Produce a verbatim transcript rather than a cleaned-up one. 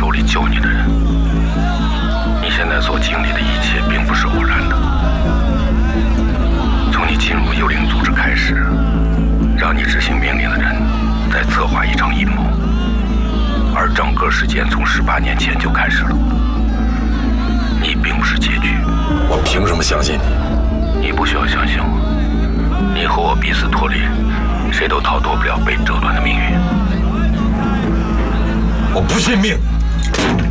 手里救你的人。你现在所经历的一切并不是偶然的。从你进入幽灵组织开始，让你执行命令的人在策划一场阴谋，而整个事件从十八年前就开始了。你并不是结局。 我凭什么相信你？ 你不需要相信我。你和我彼此脱离，谁都逃脱不了被折断的命运。 我不信命。